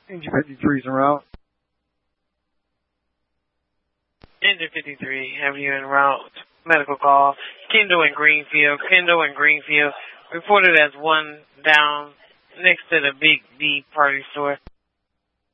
Engine 53 is en route. Engine 53, have you en route. Medical call. Kendall and Greenfield. Kendall and Greenfield reported as one down next to the Big B party store.